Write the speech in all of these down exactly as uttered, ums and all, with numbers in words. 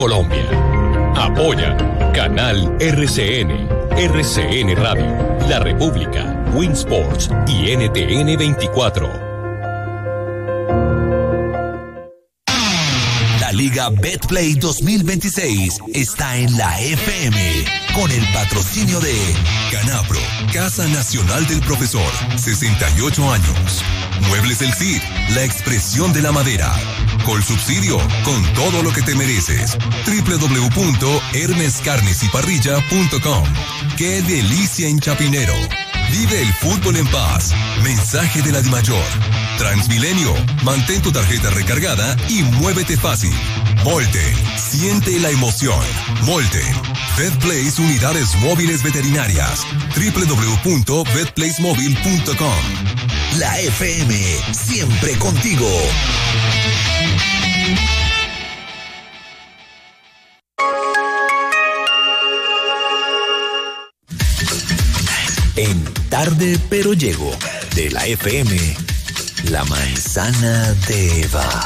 Colombia. Apoya Canal R C N, R C N Radio, La República, Winsports y N T N veinticuatro. La Liga Betplay dos mil veintiséis está en la F M con el patrocinio de Canapro, Casa Nacional del Profesor, sesenta y ocho años. Muebles El Cid, la expresión de la madera. Colsubsidio, con todo lo que te mereces. doble u doble u doble u punto hermes carnes y parrilla punto com. ¡Qué delicia en Chapinero! Vive el fútbol en paz. Mensaje de la Dimayor. Transmilenio, mantén tu tarjeta recargada y muévete fácil. Molten, siente la emoción. Molten, Betplace Unidades Móviles Veterinarias. doble u doble u doble u punto betplacemóvil punto com. La F M, siempre contigo. En Tarde pero Llego, de la F M, La Manzana de Eva.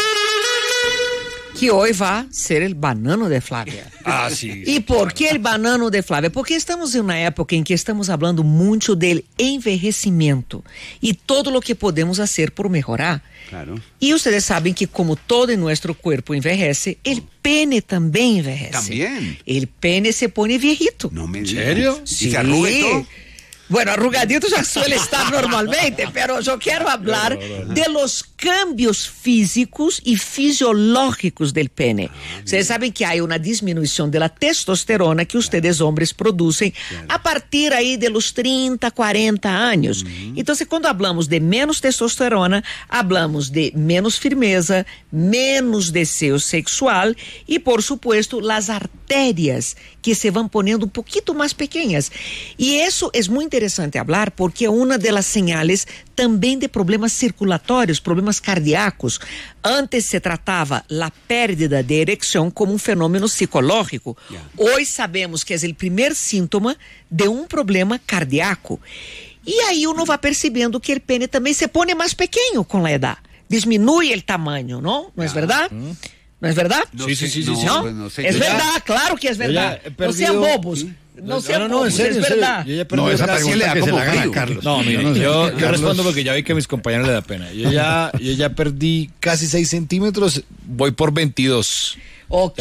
Que hoy va a ser el banano de Flávia. Ah, sí. ¿Y por qué el banano de Flávia? Porque estamos en una época en que estamos hablando mucho del envejecimiento y todo lo que podemos hacer por mejorar. Claro. Y ustedes saben que como todo en nuestro cuerpo envejece, el pene también envejece. También. El pene se pone viejito. No me ¿En serio? Sí. ¿Y se arruga y todo? Bueno, arrugadito ya suele estar normalmente, pero yo quiero hablar de los cambios físicos y fisiológicos del pene. Ustedes saben que hay una disminución de la testosterona que ustedes hombres producen a partir ahí de los treinta, cuarenta años. Entonces, cuando hablamos de menos testosterona, hablamos de menos firmeza, menos deseo sexual y, por supuesto, las arterias que se van poniendo un poquito más pequeñas. Y eso es muy interesante hablar porque es una de las señales también de problemas circulatorios, problemas cardíacos. Antes se trataba la pérdida de erección como un fenómeno psicológico. Yeah. Hoy sabemos que es el primer síntoma de un problema cardíaco. Y ahí uno va percibiendo que el pene también se pone más pequeño con la edad. Disminuye el tamaño, ¿no? ¿No yeah. es verdad? Mm. ¿No es verdad? No sí, sé, sí, sí, no, sí. ¿No? Pues no sé. Es Yo verdad, ya, claro que es verdad. Perdido, no sean bobos. ¿Sí? No, no sean no, no, bobos, en serio, es verdad. Yo ya no, esa pregunta le da como frío. Carlos. No, mire, yo, yo, yo respondo porque ya vi que a mis compañeros le da pena. Yo ya, yo ya perdí casi seis centímetros, voy por veintidós. Ok,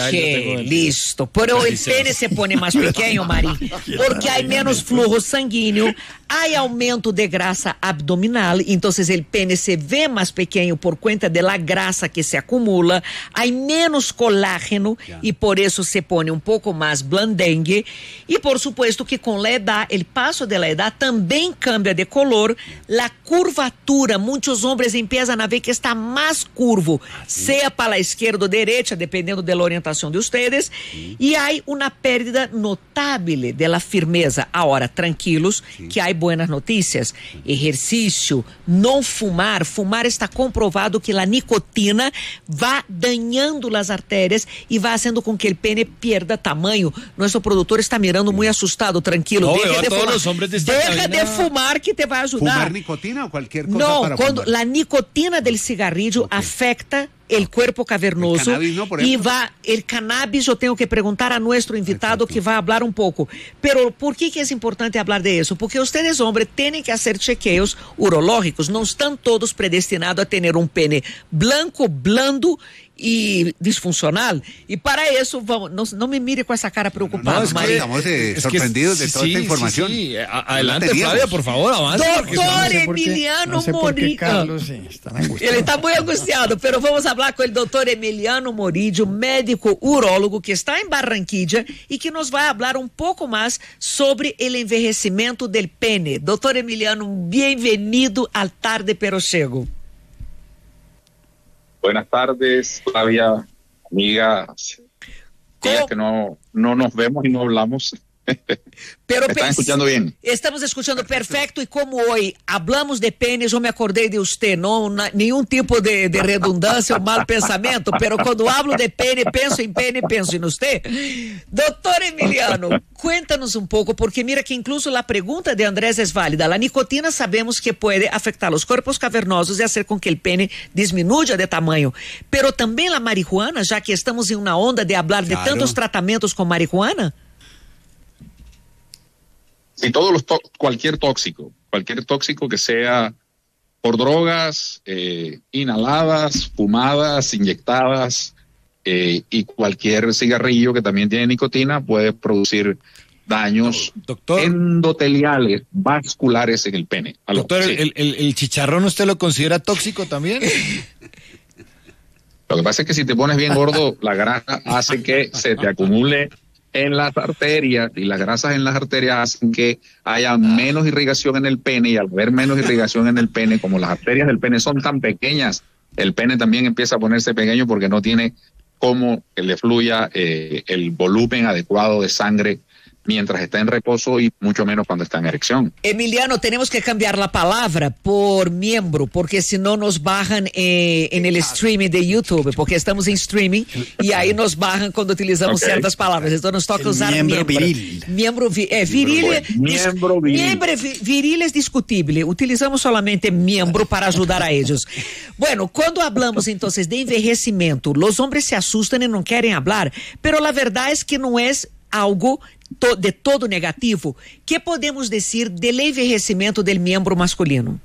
listo. Pero el pene se pone más pequeño, Mari, porque hay menos flujo sanguíneo, hay aumento de grasa abdominal, entonces el pene se ve más pequeño por cuenta de la grasa que se acumula, hay menos colágeno y por eso se pone un poco más blandengue. Y por supuesto que con la edad, el paso de la edad también cambia de color, la curvatura, muchos hombres empiezan a ver que está más curvo, sea para la izquierda o derecha, dependiendo de la orientación de ustedes, sí. Y hay una pérdida notable de la firmeza. Ahora, tranquilos, sí. Que hay buenas noticias. Ejercicio, no fumar. Fumar está comprobado que la nicotina va dañando las arterias y va haciendo con que el pene pierda tamaño. Nuestro productor está mirando muy asustado. Tranquilo, no, deja, de todos fumar. Los hombres de deja cabina. de fumar que te va a ayudar. ¿Fumar nicotina o cualquier cosa no, para cuando fumar? la nicotina del cigarrillo okay. afecta el cuerpo cavernoso el no, y va, el cannabis, yo tengo que preguntar a nuestro invitado Exacto. Que va a hablar un poco, pero ¿por qué que es importante hablar de eso? Porque ustedes, hombres, tienen que hacer chequeos urológicos, no están todos predestinados a tener un pene blanco, blando y disfuncional, y para eso vamos, no, no me mire con esa cara preocupada. No, es que estamos eh, es sorprendidos que, de toda sí, esta información. Sí, sí. Adelante, no Flavia, por favor, avance. Doctor Emiliano no Morillo. Sí, Él está muy angustiado, pero vamos a hablar con el doctor Emiliano Morillo, médico urólogo que está en Barranquilla y que nos va a hablar un poco más sobre el envejecimiento del pene. Doctor Emiliano, bienvenido al Tarde Pero Llego. Buenas tardes, Flavia, amigas, días que no, no nos vemos y no hablamos. Pero ¿Me están escuchando bien? Estamos escuchando perfecto, y como hoy hablamos de pene, yo me acordé de usted, no na, ningún tipo de, de redundancia o mal pensamiento, pero cuando hablo de pene, pienso en pene, pienso en usted. Doctor Emiliano, cuéntanos un poco, porque mira que incluso la pregunta de Andrés es válida. La nicotina sabemos que puede afectar los cuerpos cavernosos y hacer con que el pene disminuya de tamaño, pero también la marihuana, ya que estamos en una onda de hablar claro. de tantos tratamientos con marihuana. Y todos los to- cualquier tóxico, cualquier tóxico que sea por drogas, eh, inhaladas, fumadas, inyectadas, eh, y cualquier cigarrillo que también tiene nicotina puede producir daños doctor, endoteliales, vasculares en el pene. Aló, doctor, sí. el, el, ¿el chicharrón usted lo considera tóxico también? Lo que pasa es que si te pones bien gordo, la grasa hace que se te acumule en las arterias, y las grasas en las arterias hacen que haya menos irrigación en el pene, y al haber menos irrigación en el pene, como las arterias del pene son tan pequeñas, el pene también empieza a ponerse pequeño porque no tiene cómo que le fluya eh, el volumen adecuado de sangre mientras está en reposo, y mucho menos cuando está en erección. Emiliano, tenemos que cambiar la palabra por miembro, porque si no nos bajan eh, en el streaming de YouTube, porque estamos en streaming y ahí nos bajan cuando utilizamos okay. ciertas palabras. Entonces nos toca el usar miembro. Miembro viril. Miembro vi, eh, viril. Miembro viril. Miembro viril es discutible. Utilizamos solamente miembro para ayudar a ellos. Bueno, cuando hablamos entonces de envejecimiento, los hombres se asustan y no quieren hablar, pero la verdad es que no es algo to- de todo negativo. ¿Qué podemos decir del envejecimiento del miembro masculino?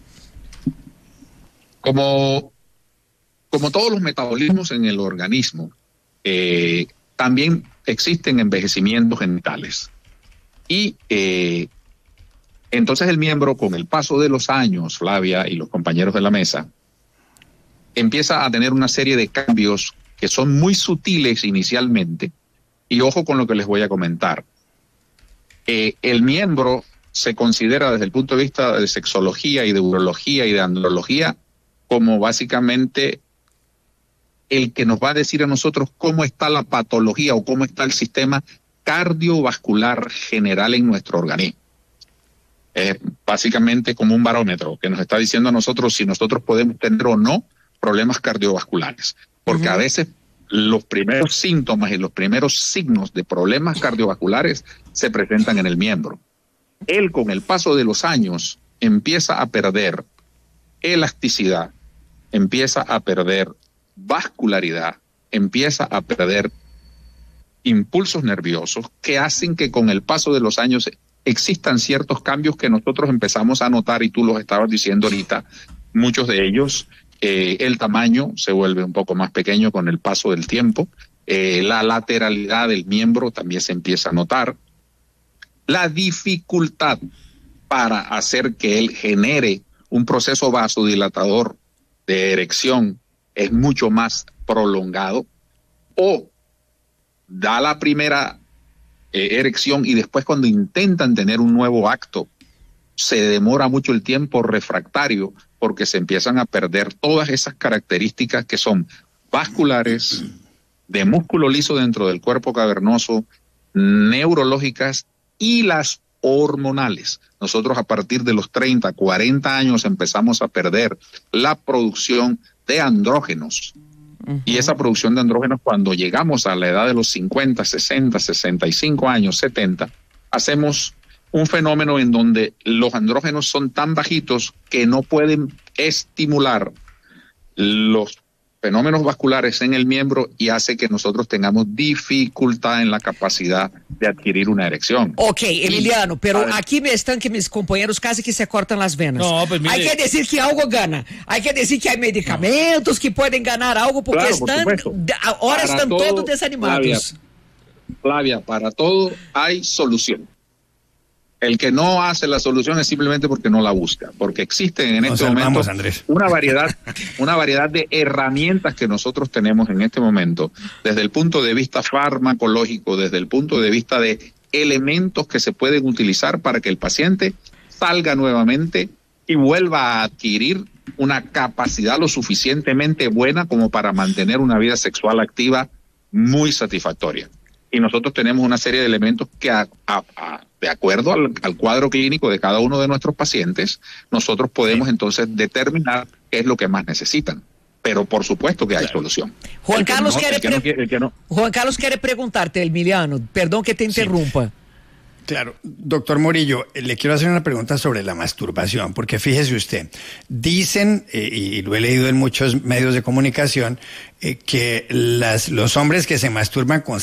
Como, como todos los metabolismos en el organismo, eh, también existen envejecimientos genitales. Y eh, entonces el miembro, con el paso de los años, Flavia y los compañeros de la mesa, empieza a tener una serie de cambios que son muy sutiles inicialmente. Y ojo con lo que les voy a comentar. Eh, el miembro se considera desde el punto de vista de sexología y de urología y de andrología como básicamente el que nos va a decir a nosotros cómo está la patología o cómo está el sistema cardiovascular general en nuestro organismo. Es básicamente como un barómetro que nos está diciendo a nosotros si nosotros podemos tener o no problemas cardiovasculares. Porque uh-huh. a veces los primeros síntomas y los primeros signos de problemas cardiovasculares se presentan en el miembro. Él, con el paso de los años, empieza a perder elasticidad, empieza a perder vascularidad, empieza a perder impulsos nerviosos que hacen que con el paso de los años existan ciertos cambios que nosotros empezamos a notar, y tú los estabas diciendo ahorita, muchos de ellos. Eh, el tamaño se vuelve un poco más pequeño con el paso del tiempo. Eh, la lateralidad del miembro también se empieza a notar. La dificultad para hacer que él genere un proceso vasodilatador de erección es mucho más prolongado, o da la primera eh, erección y después, cuando intentan tener un nuevo acto, se demora mucho el tiempo refractario, porque se empiezan a perder todas esas características que son vasculares, de músculo liso dentro del cuerpo cavernoso, neurológicas y las hormonales. Nosotros a partir de los treinta, cuarenta años empezamos a perder la producción de andrógenos. Uh-huh. Y esa producción de andrógenos, cuando llegamos a la edad de los cincuenta, sesenta, sesenta y cinco años, setenta, hacemos un fenómeno en donde los andrógenos son tan bajitos que no pueden estimular los fenómenos vasculares en el miembro, y hace que nosotros tengamos dificultad en la capacidad de adquirir una erección. Ok, Emiliano, pero aquí me están que mis compañeros casi que se cortan las venas. No, pues mire. Hay que decir que algo gana. Hay que decir que hay medicamentos no. que pueden ganar algo, porque claro, están, por ahora para están todo, todos desanimados. Flavia, Flavia, para todo hay solución. El que no hace la solución es simplemente porque no la busca, porque existen en Nos este salvamos, momento Andrés. una variedad, una variedad de herramientas que nosotros tenemos en este momento, desde el punto de vista farmacológico, desde el punto de vista de elementos que se pueden utilizar para que el paciente salga nuevamente y vuelva a adquirir una capacidad lo suficientemente buena como para mantener una vida sexual activa muy satisfactoria. y nosotros tenemos una serie de elementos que a, a, a, de acuerdo al, al cuadro clínico de cada uno de nuestros pacientes, nosotros podemos entonces determinar qué es lo que más necesitan. Pero por supuesto que hay claro. solución. Juan Carlos, no, quiere pre- no quiere, no. Juan Carlos quiere preguntarte, Emiliano, perdón que te interrumpa. Sí. Claro, doctor Morillo, le quiero hacer una pregunta sobre la masturbación, porque fíjese usted, dicen, eh, y lo he leído en muchos medios de comunicación, eh, que las, los hombres que se masturban con